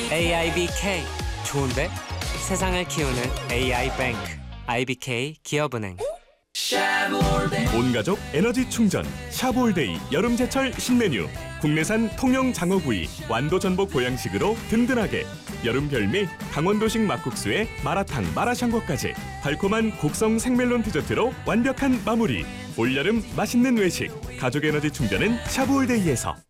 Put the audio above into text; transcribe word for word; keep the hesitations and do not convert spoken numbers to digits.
에이아이비케이 좋은데? 세상을 키우는 에이아이뱅크 아이비케이 기업은행. 온 가족 에너지 충전 샤브올데이 여름제철 신메뉴. 국내산 통영 장어구이 완도 전복 보양식으로 든든하게. 여름 별미 강원도식 막국수에 마라탕 마라샹궈까지 달콤한 곡성 생멜론 디저트로 완벽한 마무리. 올여름 맛있는 외식 가족 에너지 충전은 샤브올데이에서.